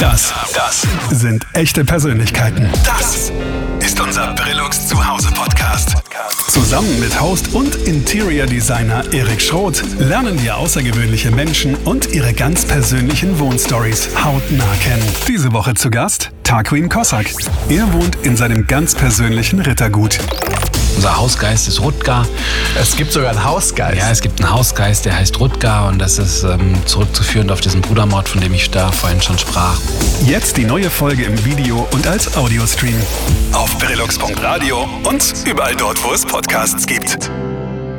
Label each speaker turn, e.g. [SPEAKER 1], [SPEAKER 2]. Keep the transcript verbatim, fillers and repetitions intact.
[SPEAKER 1] Das, das sind echte Persönlichkeiten. Das ist unser Brillux Zuhause-Podcast. Zusammen mit Host und Interior Designer Erik Schroth lernen wir außergewöhnliche Menschen und ihre ganz persönlichen Wohnstories hautnah kennen. Diese Woche zu Gast Tarquin Kossak. Er wohnt in seinem ganz persönlichen Rittergut.
[SPEAKER 2] Unser Hausgeist ist Rutger.
[SPEAKER 3] Es gibt sogar einen Hausgeist.
[SPEAKER 2] Ja, es gibt einen Hausgeist, der heißt Rutger und das ist ähm, zurückzuführen auf diesen Brudermord, von dem ich da vorhin schon sprach.
[SPEAKER 1] Jetzt die neue Folge im Video und als Audiostream. Auf brillux punkt radio und überall dort, wo es Podcasts gibt.